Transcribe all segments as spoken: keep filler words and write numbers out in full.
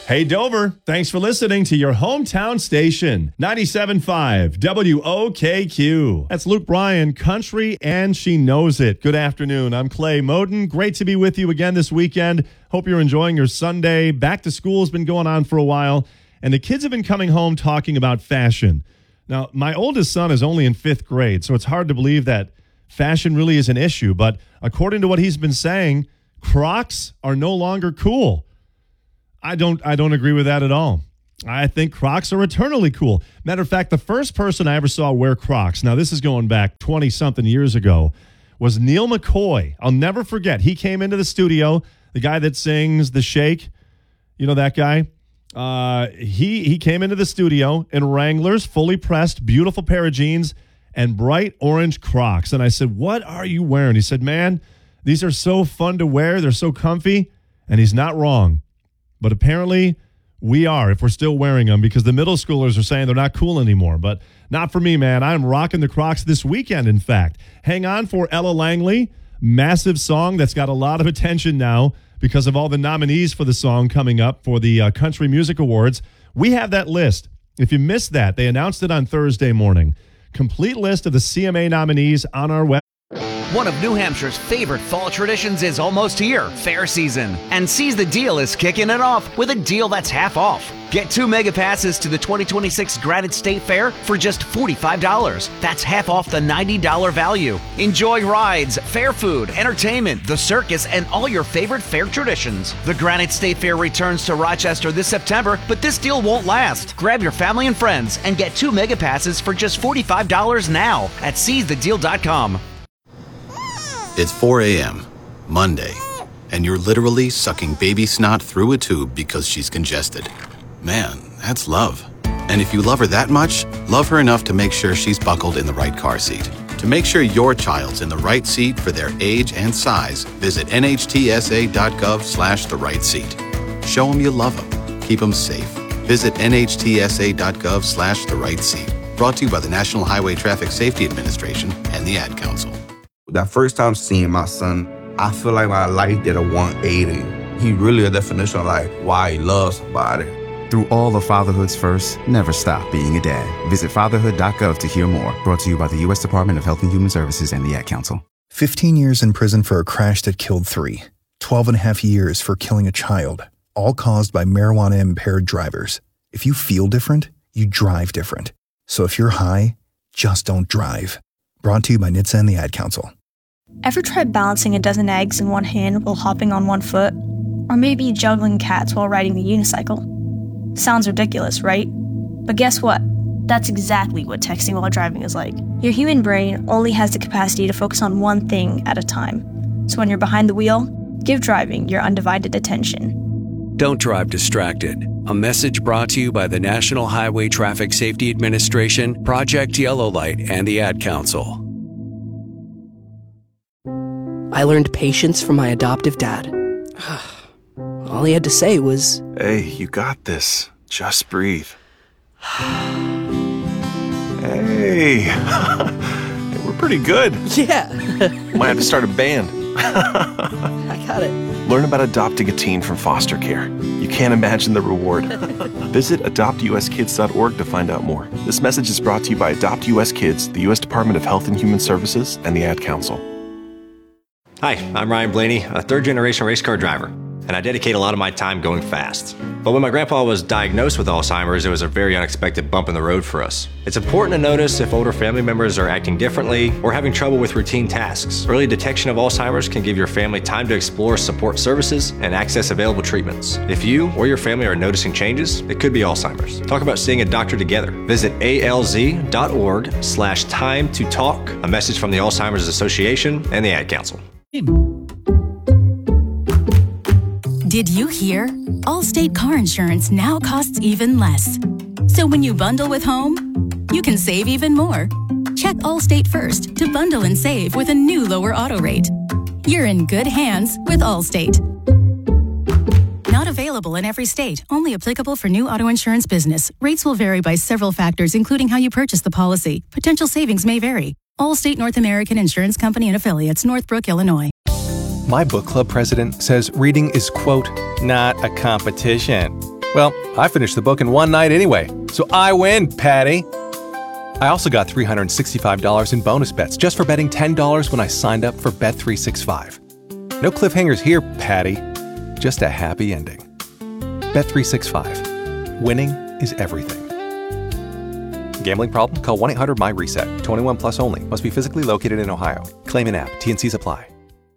Hey, Dover, thanks for listening to your hometown station, ninety-seven point five W O K Q. That's Luke Bryan, country, and she knows it. Good afternoon. I'm Clay Moden. Great to be with you again this weekend. Hope you're enjoying your Sunday. Back to school has been going on for a while, and the kids have been coming home talking about fashion. Now, my oldest son is only in fifth grade, so it's hard to believe that fashion really is an issue. But according to what he's been saying, Crocs are no longer cool. I don't I don't agree with that at all. I think Crocs are eternally cool. Matter of fact, the first person I ever saw wear Crocs, now this is going back twenty-something years ago, was Neil McCoy. I'll never forget. He came into the studio, the guy that sings The Shake, you know that guy? Uh, he, he came into the studio in Wranglers, fully pressed, beautiful pair of jeans, and bright orange Crocs. And I said, what are you wearing? He said, man, these are so fun to wear. They're so comfy. And he's not wrong. But apparently we are, if we're still wearing them, because the middle schoolers are saying they're not cool anymore. But not for me, man. I'm rocking the Crocs this weekend, in fact. Hang on for Ella Langley. Massive song that's got a lot of attention now because of all the nominees for the song coming up for the uh, Country Music Awards. We have that list. If you missed that, they announced it on Thursday morning. Complete list of the C M A nominees on our website. One of New Hampshire's favorite fall traditions is almost here, fair season. And Seize the Deal is kicking it off with a deal that's half off. Get two mega passes to the twenty twenty-six Granite State Fair for just forty-five dollars. That's half off the ninety dollars value. Enjoy rides, fair food, entertainment, the circus, and all your favorite fair traditions. The Granite State Fair returns to Rochester this September, but this deal won't last. Grab your family and friends and get two mega passes for just forty-five dollars now at seize the deal dot com. It's four a.m., Monday, and you're literally sucking baby snot through a tube because she's congested. Man, that's love. And if you love her that much, love her enough to make sure she's buckled in the right car seat. To make sure your child's in the right seat for their age and size, visit N H T S A dot gov slash the right seat. Show them you love them. Keep them safe. Visit N H T S A dot gov slash the right seat. Brought to you by the National Highway Traffic Safety Administration and the Ad Council. That first time seeing my son, I feel like my life did a one eighty. He really a definition of like why he loves somebody. Through all of fatherhood's first, never stop being a dad. Visit fatherhood dot gov to hear more. Brought to you by the U S Department of Health and Human Services and the Ad Council. fifteen years in prison for a crash that killed three. twelve and a half years for killing a child. All caused by marijuana-impaired drivers. If you feel different, you drive different. So if you're high, just don't drive. Brought to you by N H T S A and the Ad Council. Ever tried balancing a dozen eggs in one hand while hopping on one foot? Or maybe juggling cats while riding the unicycle? Sounds ridiculous, right? But guess what? That's exactly what texting while driving is like. Your human brain only has the capacity to focus on one thing at a time. So when you're behind the wheel, give driving your undivided attention. Don't drive distracted. A message brought to you by the National Highway Traffic Safety Administration, Project Yellow Light, and the Ad Council. I learned patience from my adoptive dad. All he had to say was, "Hey, you got this. Just breathe." Hey, we're pretty good. Yeah. Might have to start a band. I got it. Learn about adopting a teen from foster care. You can't imagine the reward. Visit adopt U S kids dot org to find out more. This message is brought to you by Adopt U S Kids, the U S Department of Health and Human Services, and the Ad Council. Hi, I'm Ryan Blaney, a third-generation race car driver, and I dedicate a lot of my time going fast. But when my grandpa was diagnosed with Alzheimer's, it was a very unexpected bump in the road for us. It's important to notice if older family members are acting differently or having trouble with routine tasks. Early detection of Alzheimer's can give your family time to explore support services and access available treatments. If you or your family are noticing changes, it could be Alzheimer's. Talk about seeing a doctor together. Visit A L Z dot org slash time to talk. A message from the Alzheimer's Association and the Ad Council. Did you hear? Allstate car insurance now costs even less. So when you bundle with home, you can save even more. Check Allstate first to bundle and save with a new lower auto rate. You're in good hands with Allstate. Not available in every state. Only applicable for new auto insurance business. Rates will vary by several factors, including how you purchase the policy. Potential savings may vary. Allstate North American Insurance Company and Affiliates, Northbrook, Illinois. My book club president says reading is, quote, not a competition. Well, I finished the book in one night anyway, so I win, Patty. I also got three hundred sixty-five dollars in bonus bets just for betting ten dollars when I signed up for Bet three sixty-five. No cliffhangers here, Patty. Just a happy ending. Bet three sixty-five. Winning is everything. Gambling problem? Call one eight hundred my reset. twenty-one plus only. Must be physically located in Ohio. Claim in app. T N Cs apply.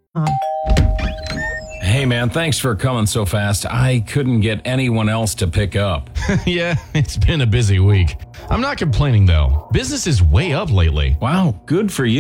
Hey man, thanks for coming so fast. I couldn't get anyone else to pick up. Yeah, it's been a busy week. I'm not complaining though. Business is way up lately. Wow, good for you.